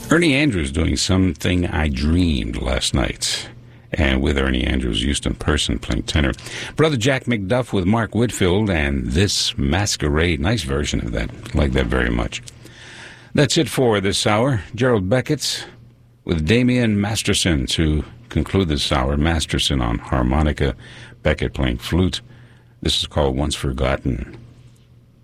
Ernie Andrews doing Something I Dreamed last night. And with Ernie Andrews, Houston Person playing tenor. Brother Jack McDuff with Mark Whitfield and This Masquerade. Nice version of that. I like that very much. That's it for this hour. Gerald Beckett's with Damian Masterson to conclude this hour. Masterson on harmonica, Beckett playing flute. This is called Once Forgotten.